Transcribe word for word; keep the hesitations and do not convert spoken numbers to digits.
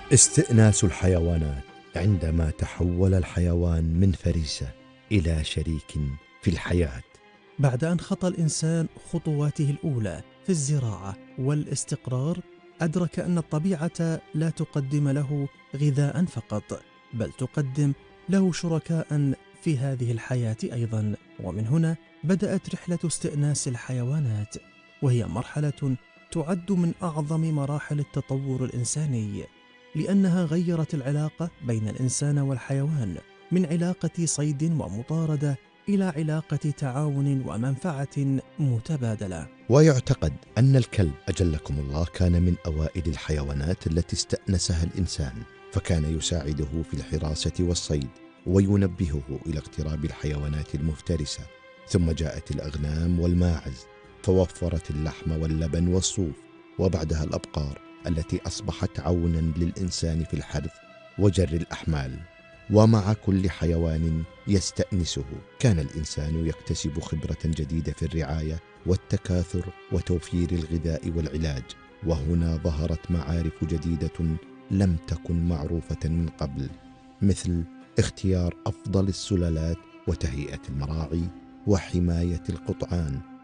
استئناس الحيوانات عندما تحول الحيوان من فريسة إلى شريك في الحياة. بعد أن خطى الإنسان خطواته الأولى في الزراعة والاستقرار، أدرك أن الطبيعة لا تقدم له غذاء فقط، بل تقدم له شركاء في هذه الحياة أيضا. ومن هنا بدأت رحلة استئناس الحيوانات، وهي مرحلة تعد من أعظم مراحل التطور الإنساني، لأنها غيرت العلاقة بين الإنسان والحيوان من علاقة صيد ومطاردة إلى علاقة تعاون ومنفعة متبادلة. ويعتقد أن الكلب أجلكم الله كان من أوائل الحيوانات التي استأنسها الإنسان، فكان يساعده في الحراسة والصيد وينبهه إلى اقتراب الحيوانات المفترسة. ثم جاءت الأغنام والماعز فوفرت اللحم واللبن والصوف، وبعدها الأبقار التي أصبحت عونا للإنسان في الحرث وجر الأحمال. ومع كل حيوان يستأنسه كان الإنسان يكتسب خبرة جديدة في الرعاية والتكاثر وتوفير الغذاء والعلاج. وهنا ظهرت معارف جديدة لم تكن معروفة من قبل، مثل اختيار أفضل السلالات وتهيئة المراعي وحماية القطعان.